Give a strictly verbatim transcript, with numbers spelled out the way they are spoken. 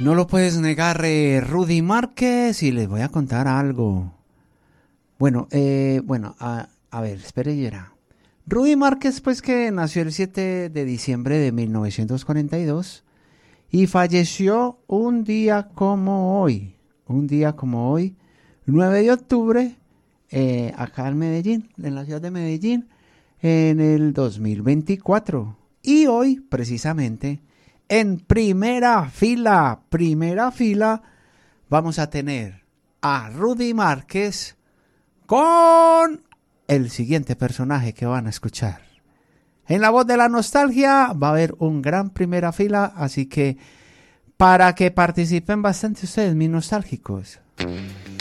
No lo puedes negar, eh, Rudy Márquez, y les voy a contar algo. Bueno, eh, bueno, a, a ver, espere y verá. Rudy Márquez, pues que nació el siete de diciembre de mil novecientos cuarenta y dos y falleció un día como hoy, un día como hoy, nueve de octubre, eh, acá en Medellín, en la ciudad de Medellín, en el dos mil veinticuatro. Y hoy, precisamente, en primera fila, primera fila, vamos a tener a Rudy Márquez con el siguiente personaje que van a escuchar. En la voz de la nostalgia va a haber un gran primera fila, así que para que participen bastante ustedes, mis nostálgicos.